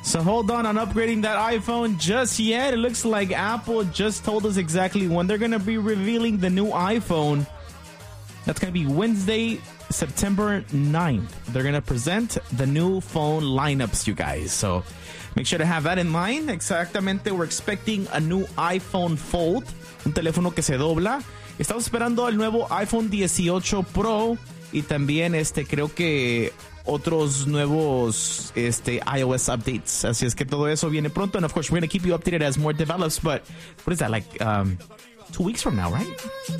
So hold on upgrading that iPhone just yet. It looks like Apple just told us exactly when they're going to be revealing the new iPhone. That's going to be Wednesday, September 9th. They're going to present the new phone lineups, you guys. So make sure to have that in mind. Exactamente, we're expecting a new iPhone Fold, un teléfono que se dobla. Estamos esperando el nuevo iPhone 18 Pro y también creo que otros nuevos iOS updates. Así es que todo eso viene pronto. And of course, we're going to keep you updated as more develops. But what is that, like 2 weeks from now, right?